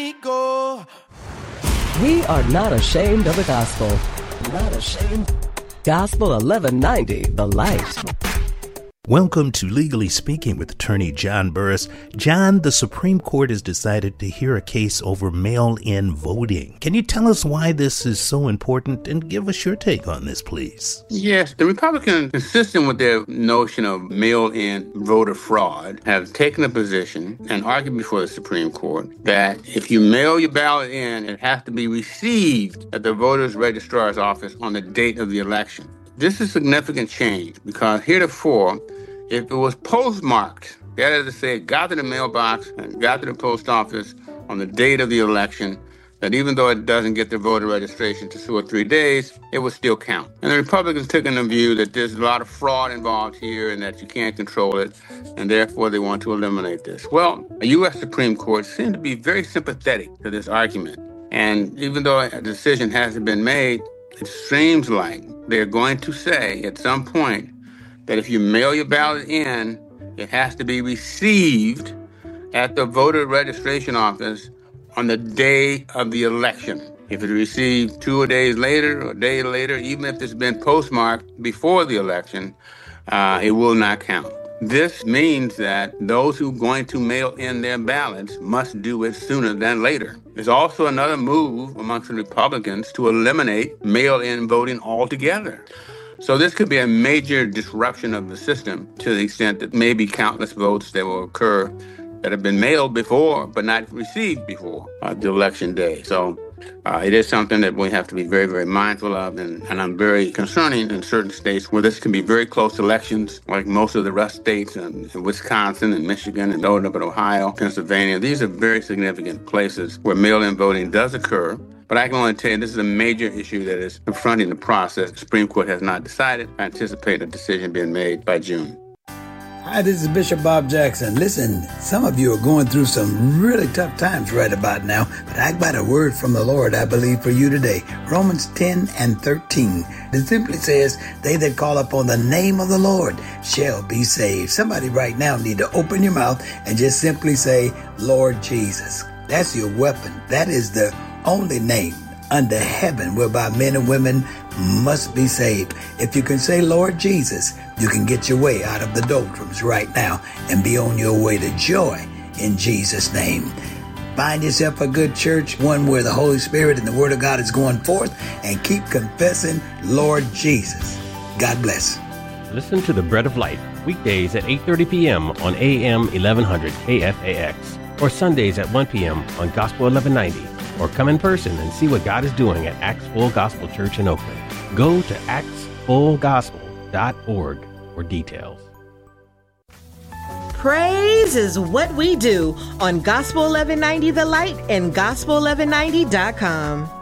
Go. We are not ashamed of the gospel. Not ashamed. Gospel 1190, The Light. Welcome to Legally Speaking with attorney John Burris. John, the Supreme Court has decided to hear a case over mail-in voting. Can you tell us why this is so important and give us your take on this, please? Yes, the Republicans, consistent with their notion of mail-in voter fraud, have taken a position and argued before the Supreme Court that if you mail your ballot in, it has to be received at the voter's registrar's office on the date of the election. This is a significant change because heretofore, if it was postmarked, that is to say, it got to the mailbox and got to the post office on the date of the election, that even though it doesn't get the voter registration to 2 or 3 days, it would still count. And the Republicans took in the view that there's a lot of fraud involved here and that you can't control it, and therefore they want to eliminate this. Well, the U.S. Supreme Court seemed to be very sympathetic to this argument. And even though a decision hasn't been made, it seems like they're going to say at some point that if you mail your ballot in, it has to be received at the voter registration office on the day of the election. If it's received 2 days later or a day later, even if it's been postmarked before the election, it will not count. This means that those who are going to mail in their ballots must do it sooner than later. There's also another move amongst the Republicans to eliminate mail-in voting altogether. So this could be a major disruption of the system to the extent that maybe countless votes that will occur that have been mailed before but not received before the election day. So it is something that we have to be very, very mindful of, and I'm very concerning in certain states where this can be very close elections, like most of the rest states, in Wisconsin and Michigan and Ohio, Pennsylvania. These are very significant places where mail-in voting does occur. But I can only tell you this is a major issue that is confronting the process. The Supreme Court has not decided. I anticipate a decision being made by June. Hi, this is Bishop Bob Jackson. Listen, some of you are going through some really tough times right about now, but I got a word from the Lord, I believe, for you today. Romans 10:13. It simply says, they that call upon the name of the Lord shall be saved. Somebody right now need to open your mouth and just simply say, Lord Jesus. That's your weapon. That is the only name under heaven whereby men and women must be saved. If you can say, Lord Jesus, you can get your way out of the doldrums right now and be on your way to joy in Jesus' name. Find yourself a good church, one where the Holy Spirit and the Word of God is going forth, and keep confessing, Lord Jesus. God bless. Listen to The Bread of Life weekdays at 8:30 p.m. on AM 1100 KFAX, or Sundays at 1 p.m. on Gospel 1190. Or come in person and see what God is doing at Acts Full Gospel Church in Oakland. Go to actsfullgospel.org for details. Praise is what we do on Gospel 1190 The Light and Gospel1190.com.